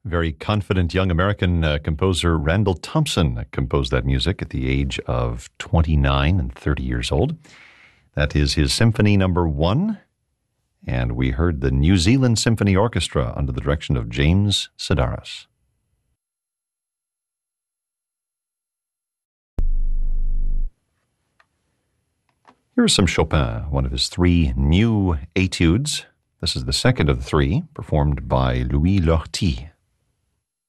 Very confident young American composer Randall Thompson composed that music at the age of 29 and 30 years old. That is his Symphony Number 1, and we heard the New Zealand Symphony Orchestra under the direction of James Sedaris. Here is some Chopin, one of his 3 new etudes. This is the second of the 3, performed by Louis Lortie.